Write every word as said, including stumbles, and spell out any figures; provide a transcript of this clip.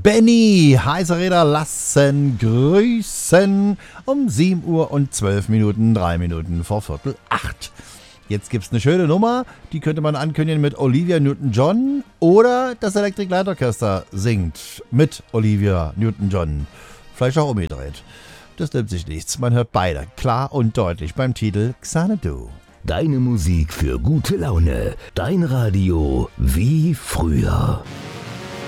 Benny, heiße Räder lassen grüßen. Um sieben Uhr und zwölf Minuten, drei Minuten vor Viertel acht. Jetzt gibt's eine schöne Nummer, die könnte man ankündigen mit Olivia Newton-John oder das Electric Light Orchestra singt mit Olivia Newton-John. Vielleicht auch umgedreht. Das nimmt sich nichts. Man hört beide klar und deutlich beim Titel Xanadu. Deine Musik für gute Laune. Dein Radio wie früher.